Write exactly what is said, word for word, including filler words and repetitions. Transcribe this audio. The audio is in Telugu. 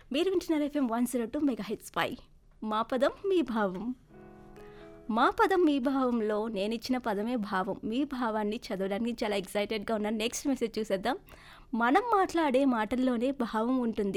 మీరు వింటున్నారు FM one zero two mega heads పై మా పదం మీ భావం. మా పదం మీ భావంలో నేను ఇచ్చిన పదమే భావం. మీ భావాన్ని చదవడానికి చాలా ఎక్సైటెడ్గా ఉన్నాను. నెక్స్ట్ మెసేజ్ చూసేద్దాం. మనం మాట్లాడే మాటల్లోనే భావం ఉంటుంది.